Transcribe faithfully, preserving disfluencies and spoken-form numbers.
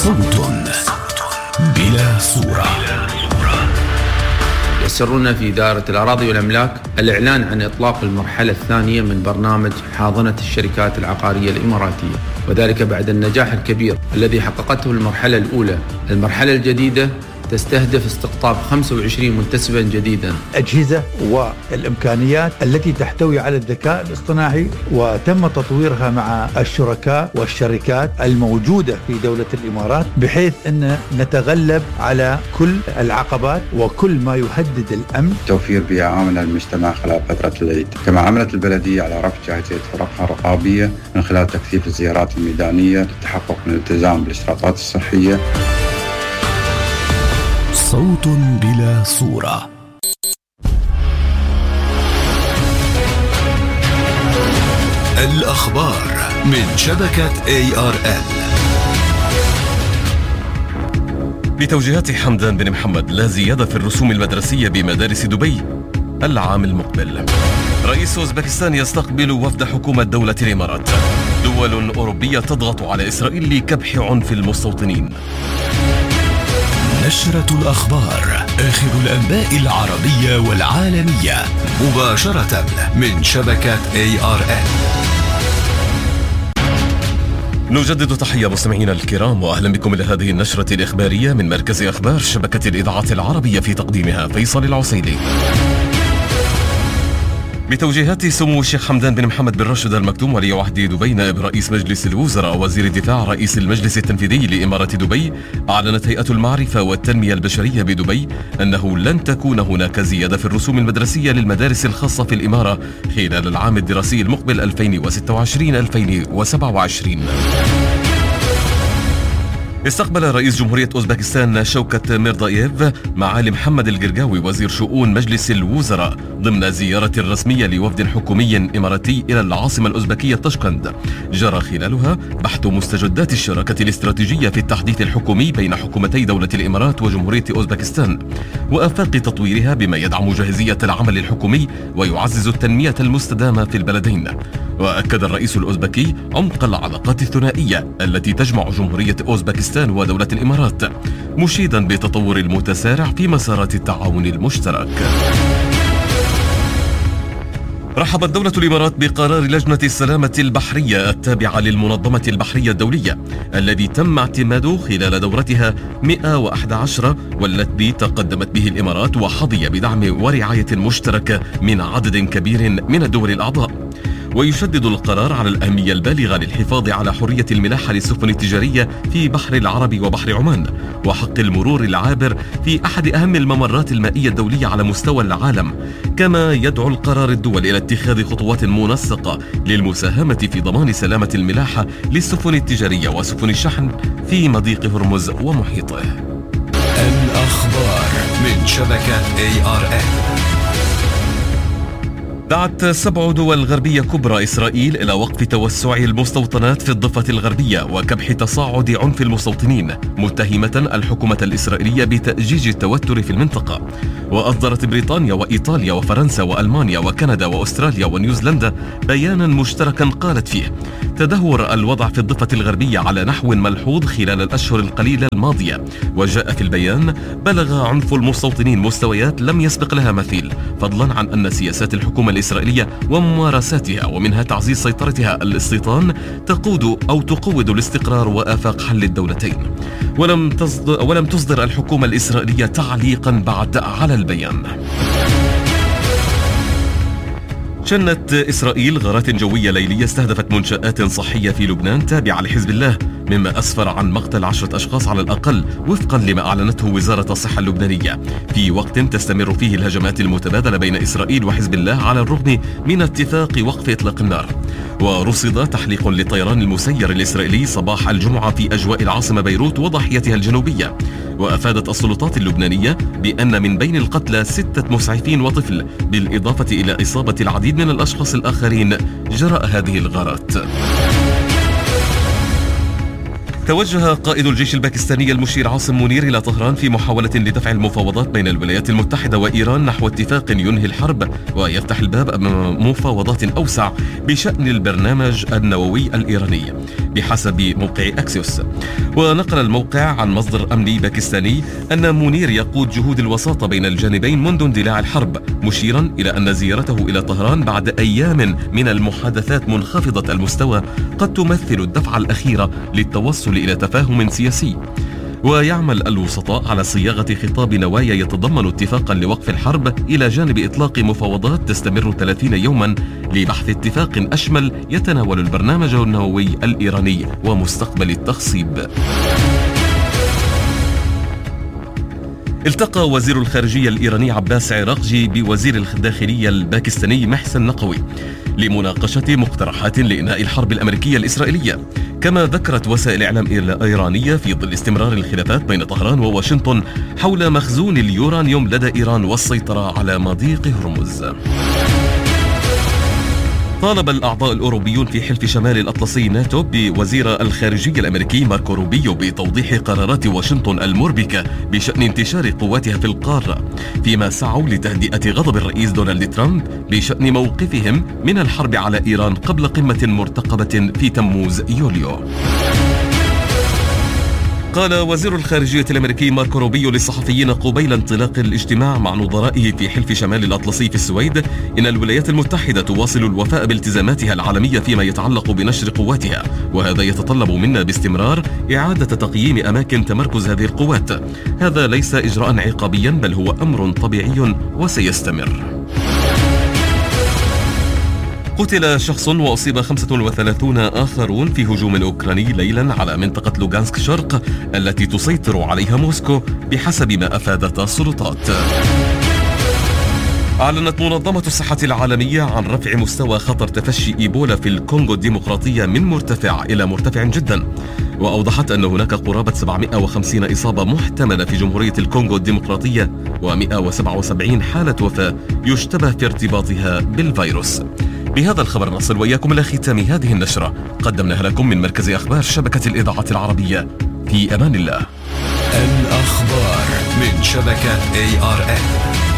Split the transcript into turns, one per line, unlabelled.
صوت بلا صورة.
يسرنا في إدارة الأراضي والأملاك الإعلان عن إطلاق المرحلة الثانية من برنامج حاضنة الشركات العقارية الإماراتية، وذلك بعد النجاح الكبير الذي حققته المرحلة الأولى. المرحلة الجديدة تستهدف استقطاب خمسة وعشرين منتسبا جديدا.
أجهزة والإمكانيات التي تحتوي على الذكاء الاصطناعي وتم تطويرها مع الشركاء والشركات الموجودة في دولة الإمارات، بحيث أن نتغلب على كل العقبات وكل ما يهدد الأمن.
توفير بيئة آمنة للمجتمع خلال فترة العيد. كما عملت البلدية على رفع جاهزية فرقها الرقابية من خلال تكثيف الزيارات الميدانية للتحقق من الالتزام بالإشراطات الصحية.
صوت بلا صورة. الأخبار من شبكة إيه آر إل.
بتوجيهات حمدان بن محمد لا زيادة في الرسوم المدرسية بمدارس دبي العام المقبل. رئيس أوزبكستان يستقبل وفد حكومة دولة الإمارات. دول أوروبية تضغط على إسرائيل لكبح عنف المستوطنين.
نشرة الأخبار، آخر الأنباء العربية والعالمية مباشرة من شبكة إيه آر إل.
نجدد تحية مستمعينا الكرام وأهلا بكم إلى هذه النشرة الإخبارية من مركز أخبار شبكة الإذاعة العربية، في تقديمها فيصل العسيلي. بتوجيهات سمو الشيخ حمدان بن محمد بن راشد المكتوم ولي عهد دبي نائب رئيس مجلس الوزراء وزير الدفاع رئيس المجلس التنفيذي لإمارة دبي، أعلنت هيئة المعرفة والتنمية البشرية بدبي أنه لن تكون هناك زيادة في الرسوم المدرسية للمدارس الخاصة في الإمارة خلال العام الدراسي المقبل ألفين وستة وعشرين ألفين وسبعة وعشرين. استقبل رئيس جمهورية أوزبكستان شوكت ميرداييف معالي محمد القرقاوي وزير شؤون مجلس الوزراء ضمن زيارة رسمية لوفد حكومي إماراتي إلى العاصمة الأوزبكية طشقند، جرى خلالها بحث مستجدات الشراكة الاستراتيجية في التحديث الحكومي بين حكومتي دولة الإمارات وجمهورية أوزبكستان، وآفاق تطويرها بما يدعم جاهزية العمل الحكومي ويعزز التنمية المستدامة في البلدين. وأكد الرئيس الأوزبكي عمق العلاقات الثنائية التي تجمع جمهورية أوزبكستان ودولة الإمارات، مشيدا بالتطور المتسارع في مسارات التعاون المشترك. رحبت دولة الإمارات بقرار لجنة السلامة البحرية التابعة للمنظمة البحرية الدولية الذي تم اعتماده خلال دورتها مئة وأحد عشر، والذي تقدمت به الإمارات وحظي بدعم ورعاية مشتركة من عدد كبير من الدول الأعضاء. ويشدد القرار على الأهمية البالغة للحفاظ على حرية الملاحة للسفن التجارية في بحر العرب وبحر عمان، وحق المرور العابر في أحد أهم الممرات المائية الدولية على مستوى العالم. كما يدعو القرار الدول إلى اتخاذ خطوات منسقة للمساهمة في ضمان سلامة الملاحة للسفن التجارية وسفن الشحن في مضيق هرمز ومحيطه.
الأخبار من شبكة إيه آر إل.
دعت سبع دول غربية كبرى إسرائيل إلى وقف توسع المستوطنات في الضفة الغربية وكبح تصاعد عنف المستوطنين، متهمة الحكومة الإسرائيلية بتأجيج التوتر في المنطقة. وأصدرت بريطانيا وإيطاليا وفرنسا وألمانيا وكندا وأستراليا ونيوزيلندا بيانا مشتركا قالت فيه: تدهور الوضع في الضفة الغربية على نحو ملحوظ خلال الأشهر القليلة الماضية. وجاء في البيان: بلغ عنف المستوطنين مستويات لم يسبق لها مثيل، فضلا عن أن سياسات الحكومة الإسرائيلية وممارساتها ومنها تعزيز سيطرتها الاستيطان تقود أو تقوض الاستقرار وآفاق حل الدولتين. ولم تصدر, ولم تصدر الحكومة الإسرائيلية تعليقا بعد على البيان. شنت إسرائيل غارات جوية ليلية استهدفت منشآت صحية في لبنان تابعة لحزب الله، مما أسفر عن مقتل عشرة أشخاص على الأقل وفقا لما أعلنته وزارة الصحة اللبنانية، في وقت تستمر فيه الهجمات المتبادلة بين إسرائيل وحزب الله على الرغم من اتفاق وقف إطلاق النار. ورصد تحليق للطيران المسير الإسرائيلي صباح الجمعة في أجواء العاصمة بيروت وضاحيتها الجنوبية. وأفادت السلطات اللبنانية بأن من بين القتلى ستة مسعفين وطفل، بالإضافة إلى إصابة العديد من الأشخاص الآخرين جراء هذه الغارات. توجه قائد الجيش الباكستاني المشير عاصم منير إلى طهران في محاولة لدفع المفاوضات بين الولايات المتحدة وإيران نحو اتفاق ينهي الحرب ويفتح الباب أمام مفاوضات أوسع بشأن البرنامج النووي الإيراني بحسب موقع أكسيوس. ونقل الموقع عن مصدر أمني باكستاني أن منير يقود جهود الوساطة بين الجانبين منذ اندلاع الحرب، مشيرا إلى أن زيارته إلى طهران بعد أيام من المحادثات منخفضة المستوى قد تمثل الدفعة الأخيرة للتوصل إلى تفاهم سياسي. ويعمل الوسطاء على صياغة خطاب نوايا يتضمن اتفاقا لوقف الحرب إلى جانب إطلاق مفاوضات تستمر ثلاثين يوما لبحث اتفاق أشمل يتناول البرنامج النووي الإيراني ومستقبل التخصيب. التقى وزير الخارجية الإيراني عباس عراقجي بوزير الداخلية الباكستاني محسن نقوي لمناقشة مقترحات لإنهاء الحرب الأمريكية الإسرائيلية. كما ذكرت وسائل إعلام إيرانية في ظل استمرار الخلافات بين طهران وواشنطن حول مخزون اليورانيوم لدى إيران والسيطرة على مضيق هرمز. طالب الأعضاء الأوروبيون في حلف شمال الأطلسي ناتو بوزير الخارجية الأمريكي ماركو روبيو بتوضيح قرارات واشنطن المربكة بشأن انتشار قواتها في القارة، فيما سعوا لتهدئة غضب الرئيس دونالد ترامب بشأن موقفهم من الحرب على إيران قبل قمة مرتقبة في تموز يوليو. قال وزير الخارجية الأمريكي ماركو روبيو للصحفيين قبيل انطلاق الاجتماع مع نظرائه في حلف شمال الأطلسي في السويد إن الولايات المتحدة تواصل الوفاء بالتزاماتها العالمية فيما يتعلق بنشر قواتها، وهذا يتطلب منا باستمرار إعادة تقييم أماكن تمركز هذه القوات. هذا ليس إجراء عقابيا بل هو أمر طبيعي وسيستمر. قتل شخص وأصيب خمسة وثلاثون آخرون في هجوم أوكراني ليلا على منطقة لوغانسك شرق التي تسيطر عليها موسكو بحسب ما أفادت السلطات. أعلنت منظمة الصحة العالمية عن رفع مستوى خطر تفشي إيبولا في الكونغو الديمقراطية من مرتفع إلى مرتفع جدا، وأوضحت أن هناك قرابة سبعمائة وخمسين إصابة محتملة في جمهورية الكونغو الديمقراطية ومائة وسبعة وسبعين حالة وفاة يشتبه في ارتباطها بالفيروس. بهذا الخبر نصل وإياكم إلى ختام هذه النشرة، قدمناها لكم من مركز أخبار شبكة الإذاعة العربية. في أمان الله.
الأخبار من شبكة إيه آر إن.